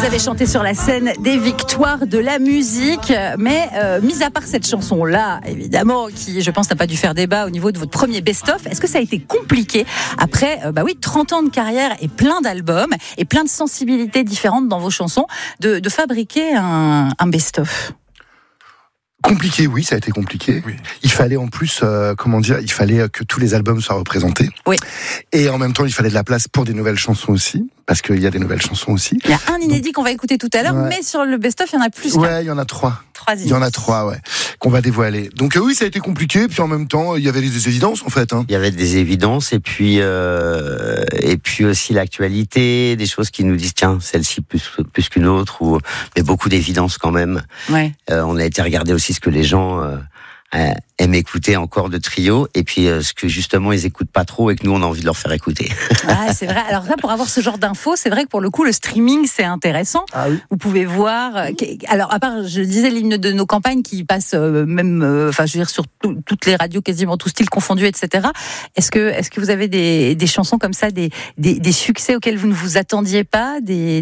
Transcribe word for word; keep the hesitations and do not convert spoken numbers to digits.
Vous avez chanté sur la scène des victoires de la musique, mais euh, mis à part cette chanson-là, évidemment, qui, je pense, n'a pas dû faire débat au niveau de votre premier best-of, est-ce que ça a été compliqué après, euh, bah oui, trente ans de carrière et plein d'albums et plein de sensibilités différentes dans vos chansons, de, de fabriquer un, un best-of? Compliqué, oui, ça a été compliqué. Oui. Il fallait en plus, euh, comment dire, il fallait que tous les albums soient représentés. Oui. Et en même temps, il fallait de la place pour des nouvelles chansons aussi, parce qu'il y a des nouvelles chansons aussi. Il y a un inédit Donc, qu'on va écouter tout à l'heure, ouais. mais sur le best-of, il y en a plus. Ouais, il y en a trois. Trois il y en a trois, ouais, qu'on va dévoiler. Donc euh, oui, ça a été compliqué, puis en même temps, il y avait des évidences en fait. Hein. Il y avait des évidences, et puis euh, et puis aussi l'actualité, des choses qui nous disent tiens, celle-ci plus plus qu'une autre, ou mais beaucoup d'évidences quand même. Ouais. Euh, on a été regarder aussi ce que les gens euh, aiment écouter encore de Trio, et puis euh, ce que justement ils écoutent pas trop et que nous on a envie de leur faire écouter. Ah, c'est vrai. Alors là, pour avoir ce genre d'infos, c'est vrai que pour le coup, le streaming c'est intéressant. Ah oui. Vous pouvez voir. Alors à part, je disais l'hymne de nos campagnes qui passe euh, même, euh, enfin je veux dire sur tout, toutes les radios, quasiment tout style confondu, et cetera. Est-ce que est-ce que vous avez des, des chansons comme ça, des, des des succès auxquels vous ne vous attendiez pas, des